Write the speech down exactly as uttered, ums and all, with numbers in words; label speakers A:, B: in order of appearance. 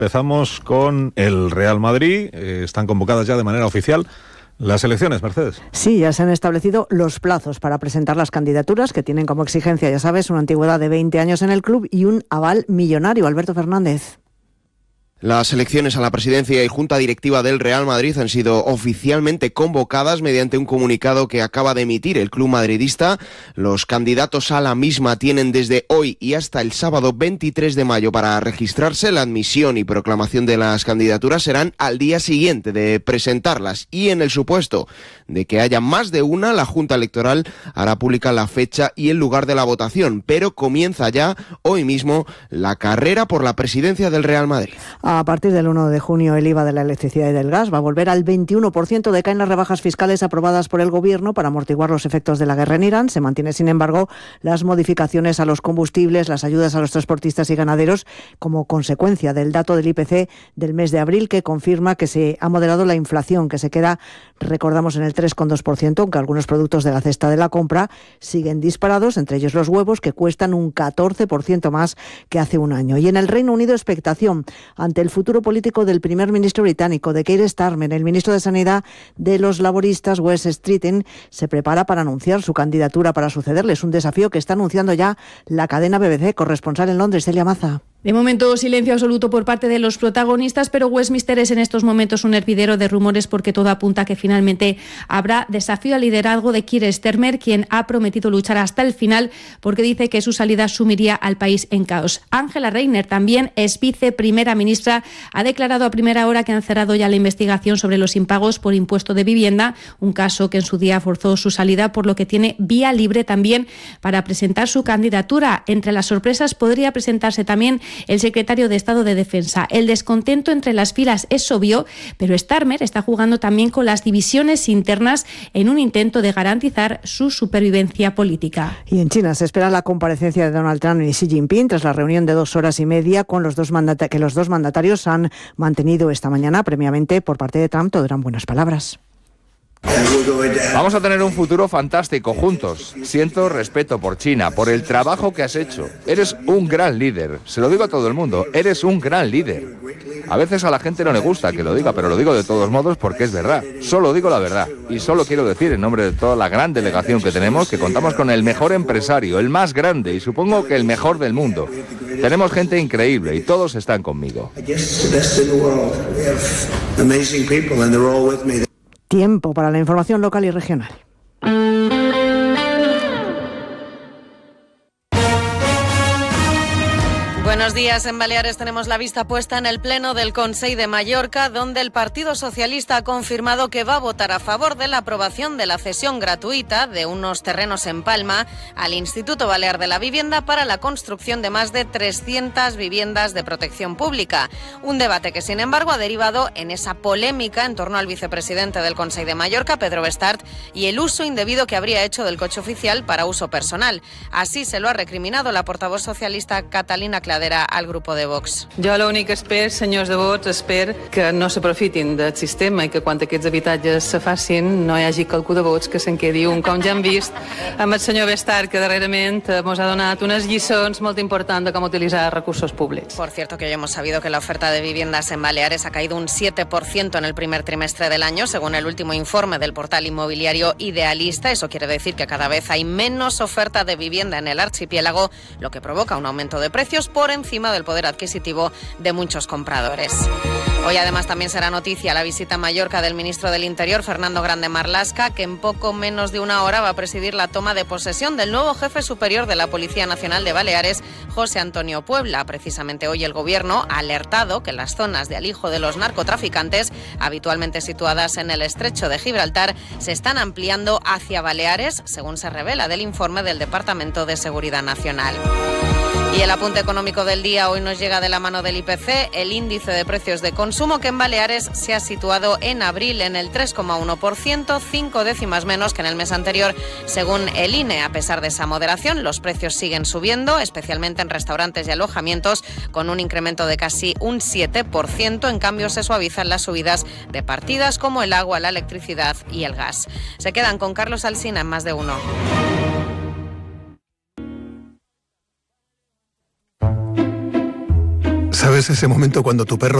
A: Empezamos con el Real Madrid. Eh, están convocadas ya de manera oficial las elecciones, Mercedes.
B: Sí, ya se han establecido los plazos para presentar las candidaturas, que tienen como exigencia, ya sabes, una antigüedad de veinte años en el club y un aval millonario. Alberto Fernández.
C: Las elecciones a la presidencia y junta directiva del Real Madrid han sido oficialmente convocadas mediante un comunicado que acaba de emitir el club madridista. Los candidatos a la misma tienen desde hoy y hasta el sábado veintitrés de mayo para registrarse. La admisión y proclamación de las candidaturas serán al día siguiente de presentarlas, y en el supuesto de que haya más de una, la Junta Electoral hará pública la fecha y el lugar de la votación, pero comienza ya hoy mismo la carrera por la presidencia del Real Madrid.
B: A partir del uno de junio, el I V A de la electricidad y del gas va a volver al veintiuno por ciento. Decaen las rebajas fiscales aprobadas por el Gobierno para amortiguar los efectos de la guerra en Irán. Se mantiene, sin embargo, las modificaciones a los combustibles, las ayudas a los transportistas y ganaderos, como consecuencia del dato del I P C del mes de abril, que confirma que se ha moderado la inflación, que se queda, recordamos, en el tres coma dos por ciento, aunque algunos productos de la cesta de la compra siguen disparados, entre ellos los huevos, que cuestan un catorce por ciento más que hace un año. Y en el Reino Unido, expectación ante el futuro político del primer ministro británico, de Keir Starmer. El ministro de Sanidad de los laboristas, Wes Streeting, se prepara para anunciar su candidatura para sucederle. Es un desafío que está anunciando ya la cadena B B C. Corresponsal en Londres, Celia Maza.
D: De momento, silencio absoluto por parte de los protagonistas, pero Westminster es en estos momentos un hervidero de rumores, porque todo apunta a que finalmente habrá desafío al liderazgo de Keir Starmer, quien ha prometido luchar hasta el final porque dice que su salida sumiría al país en caos. Angela Rayner, también es viceprimera ministra, ha declarado a primera hora que han cerrado ya la investigación sobre los impagos por impuesto de vivienda, un caso que en su día forzó su salida, por lo que tiene vía libre también para presentar su candidatura. Entre las sorpresas podría presentarse también el secretario de Estado de Defensa. El descontento entre las filas es obvio, pero Starmer está jugando también con las divisiones internas en un intento de garantizar su supervivencia política.
B: Y en China se espera la comparecencia de Donald Trump y Xi Jinping tras la reunión de dos horas y media con los dos mandata- que los dos mandatarios han mantenido esta mañana. Previamente, por parte de Trump, todo eran buenas palabras.
E: Vamos a tener un futuro fantástico juntos. Siento respeto por China, por el trabajo que has hecho. Eres un gran líder. Se lo digo a todo el mundo. Eres un gran líder. A veces a la gente no le gusta que lo diga, pero lo digo de todos modos porque es verdad. Solo digo la verdad. Y solo quiero decir, en nombre de toda la gran delegación que tenemos, que contamos con el mejor empresario, el más grande y supongo que el mejor del mundo. Tenemos gente increíble y todos están conmigo.
B: Tiempo para la información local y regional.
F: Buenos días. En Baleares tenemos la vista puesta en el Pleno del Consell de Mallorca, donde el Partido Socialista ha confirmado que va a votar a favor de la aprobación de la cesión gratuita de unos terrenos en Palma al Instituto Balear de la Vivienda para la construcción de más de trescientas viviendas de protección pública. Un debate que, sin embargo, ha derivado en esa polémica en torno al vicepresidente del Consell de Mallorca, Pedro Bestart, y el uso indebido que habría hecho del coche oficial para uso personal. Así se lo ha recriminado la portavoz socialista Catalina Cladera al grupo de Vox.
G: Jo l'únic que espero, senyors de Vox, espero que no s'aprofitin del sistema i que quan aquests habitatges se facin no hi hagi qualcú de Vox que se'n quedi un, com ja hem vist amb el senyor Bestart, que darrerament ens ha donat unes lliçons molt importants de com utilitzar recursos públics.
F: Por cierto, que hoy hemos sabido que la oferta de viviendas en Baleares ha caído un siete por ciento en el primer trimestre del año, según el último informe del portal inmobiliario Idealista. Eso quiere decir que cada vez hay menos oferta de vivienda en el archipiélago, lo que provoca un aumento de precios por encima del poder adquisitivo de muchos compradores. Hoy además también será noticia la visita a Mallorca del ministro del Interior, Fernando Grande Marlaska, que en poco menos de una hora va a presidir la toma de posesión del nuevo jefe superior de la Policía Nacional de Baleares, José Antonio Puebla. Precisamente hoy el Gobierno ha alertado que las zonas de alijo de los narcotraficantes, habitualmente situadas en el estrecho de Gibraltar, se están ampliando hacia Baleares, según se revela del informe del Departamento de Seguridad Nacional. Y el apunte económico del día hoy nos llega de la mano del I P C, el índice de precios de consumo, que en Baleares se ha situado en abril en el tres coma uno por ciento, cinco décimas menos que en el mes anterior, según el I N E. A pesar de esa moderación, los precios siguen subiendo, especialmente en restaurantes y alojamientos, con un incremento de casi un siete por ciento. En cambio, se suavizan las subidas de partidas como el agua, la electricidad y el gas. Se quedan con Carlos Alsina en Más de Uno.
H: ¿Sabes es ese momento cuando tu perro